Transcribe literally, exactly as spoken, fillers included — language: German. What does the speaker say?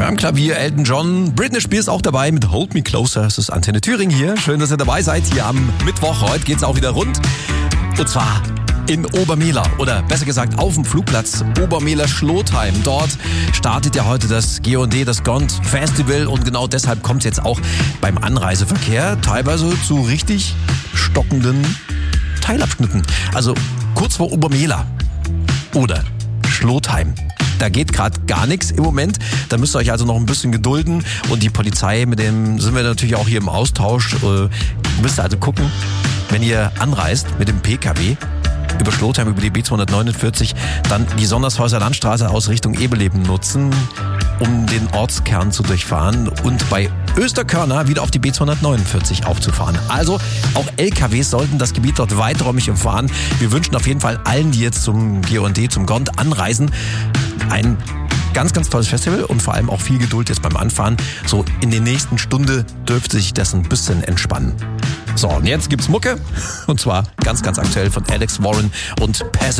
Am Klavier Elton John, Britney Spears auch dabei mit Hold Me Closer. Es ist Antenne Thüringen hier. Schön, dass ihr dabei seid hier am Mittwoch. Heute geht's auch wieder rund. Und zwar in Obermehler oder besser gesagt auf dem Flugplatz Obermehler-Schlotheim. Dort startet ja heute das G und D, das Gond Festival, und genau deshalb kommt es jetzt auch beim Anreiseverkehr teilweise zu richtig stockenden Teilabschnitten. Also kurz vor Obermehler oder Schlotheim. Da geht gerade gar nichts im Moment. Da müsst ihr euch also noch ein bisschen gedulden. Und die Polizei, mit dem sind wir natürlich auch hier im Austausch. Äh, müsst ihr also gucken, wenn ihr anreist mit dem P K W über Schlotheim, über die B zweihundertneunundvierzig, dann die Sondershäuser Landstraße aus Richtung Ebeleben nutzen, um den Ortskern zu durchfahren und bei Österkörner wieder auf die B zweihundertneunundvierzig aufzufahren. Also auch L K Ws sollten das Gebiet dort weiträumig umfahren. Wir wünschen auf jeden Fall allen, die jetzt zum G und D, zum Gond anreisen, ein ganz, ganz tolles Festival und vor allem auch viel Geduld jetzt beim Anfahren. So in der nächsten Stunde dürfte sich das ein bisschen entspannen. So, und jetzt gibt's Mucke. Und zwar ganz, ganz aktuell von Alex Warren und Pass